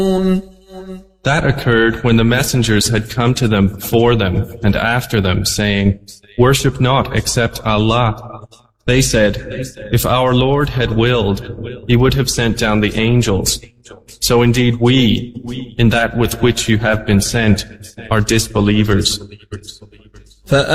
That occurred when the messengers had come to them before them and after them, saying, "Worship not except Allah." They said, "If our Lord had willed, He would have sent down the angels. So indeed we, in that with which you have been sent, are disbelievers."